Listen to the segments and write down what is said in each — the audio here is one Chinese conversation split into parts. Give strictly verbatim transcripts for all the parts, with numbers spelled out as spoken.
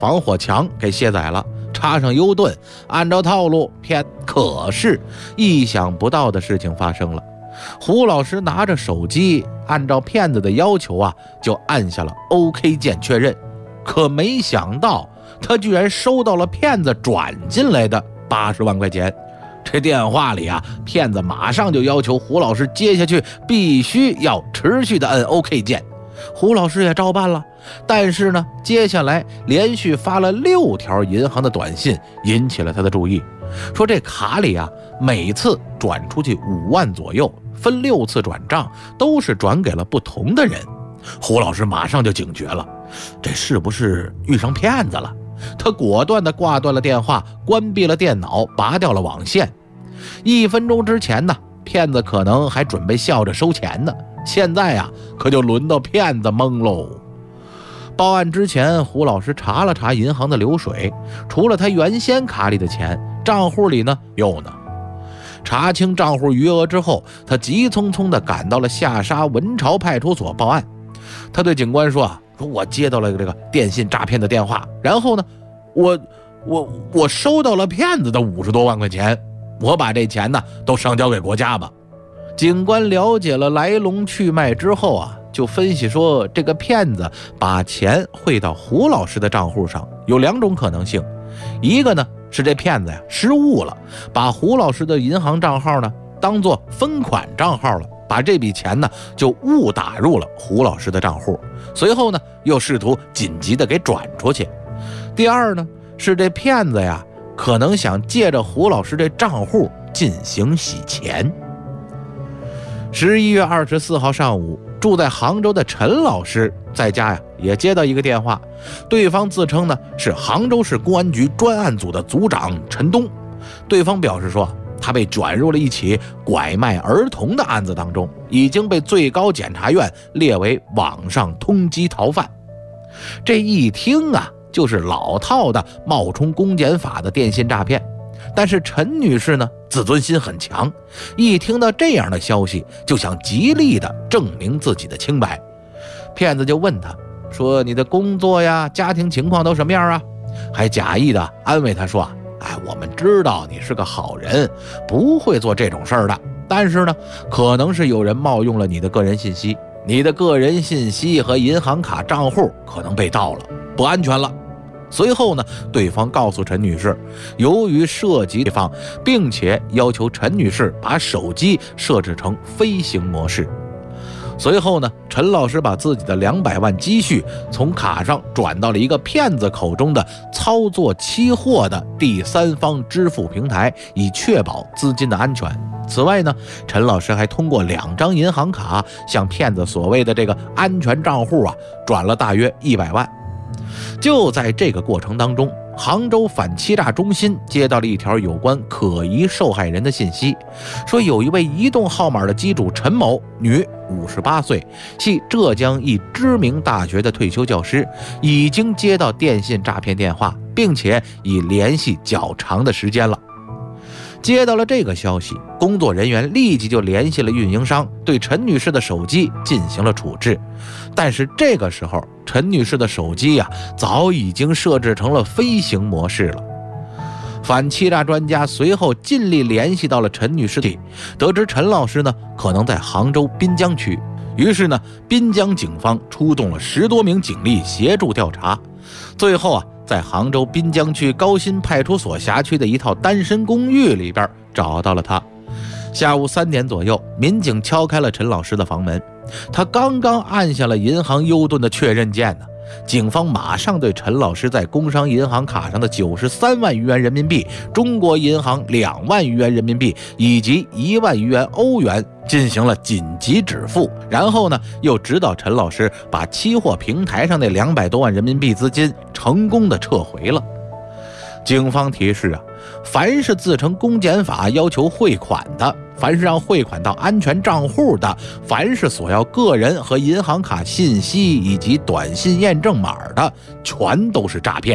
防火墙给卸载了，插上油盾，按照套路骗。可是意想不到的事情发生了，胡老师拿着手机，按照骗子的要求啊，就按下了 OK 键确认。可没想到他居然收到了骗子转进来的八十万块钱。这电话里啊，骗子马上就要求胡老师接下去必须要持续的按 OK 键。胡老师也照办了，但是呢，接下来连续发了六条银行的短信，引起了他的注意。说这卡里啊，每次转出去五万左右，分六次转账，都是转给了不同的人。胡老师马上就警觉了，这是不是遇上骗子了？他果断地挂断了电话，关闭了电脑，拔掉了网线。一分钟之前呢，骗子可能还准备笑着收钱呢，现在啊，可就轮到骗子懵喽。报案之前，胡老师查了查银行的流水，除了他原先卡里的钱，账户里呢有呢。查清账户余额之后，他急匆匆地赶到了下沙文朝派出所报案。他对警官说啊，说我接到了这个电信诈骗的电话，然后呢，我我我收到了骗子的五十多万块钱，我把这钱呢都上交给国家吧。警官了解了来龙去脉之后啊，就分析说，这个骗子把钱汇到胡老师的账户上，有两种可能性。一个呢是这骗子呀失误了，把胡老师的银行账号呢当作分款账号了，把这笔钱呢就误打入了胡老师的账户，随后呢又试图紧急的给转出去。第二呢是这骗子呀可能想借着胡老师这账户进行洗钱。十一月二十四号上午，住在杭州的陈老师在家呀也接到一个电话，对方自称呢是杭州市公安局专案组的组长陈东。对方表示说，他被卷入了一起拐卖儿童的案子当中，已经被最高检察院列为网上通缉逃犯。这一听啊，就是老套的冒充公检法的电信诈骗。但是陈女士呢，自尊心很强，一听到这样的消息，就想极力的证明自己的清白。骗子就问他说，你的工作呀、家庭情况都什么样啊？还假意的安慰他说，哎，我们知道你是个好人，不会做这种事儿的，但是呢，可能是有人冒用了你的个人信息，你的个人信息和银行卡账户可能被盗了，不安全了。随后呢，对方告诉陈女士，由于涉及对方，并且要求陈女士把手机设置成飞行模式。随后呢，陈老师把自己的两百万积蓄从卡上转到了一个骗子口中的操作期货的第三方支付平台，以确保资金的安全。此外呢，陈老师还通过两张银行卡向骗子所谓的这个安全账户啊转了大约一百万。就在这个过程当中，杭州反欺诈中心接到了一条有关可疑受害人的信息，说有一位移动号码的机主陈某，女，五十八岁，系浙江一知名大学的退休教师，已经接到电信诈骗电话，并且已联系较长的时间了。接到了这个消息，工作人员立即就联系了运营商，对陈女士的手机进行了处置。但是这个时候，陈女士的手机呀、啊，早已经设置成了飞行模式了。反欺诈专家随后尽力联系到了陈女士，得知陈老师呢可能在杭州滨江区，于是呢，滨江警方出动了十多名警力协助调查。最后啊，在杭州滨江区高新派出所辖区的一套单身公寓里边找到了他。下午三点左右，民警敲开了陈老师的房门，他刚刚按下了银行优盾的确认键呢，警方马上对陈老师在工商银行卡上的九十三万余元人民币、中国银行两万余元人民币以及一万余元欧元进行了紧急止付，然后呢，又指导陈老师把期货平台上那两百多万人民币资金成功的撤回了。警方提示啊，凡是自称公检法要求汇款的，凡是让汇款到安全账户的，凡是索要个人和银行卡信息以及短信验证码的，全都是诈骗。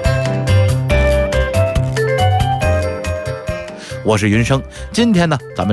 我是云生，今天呢，咱们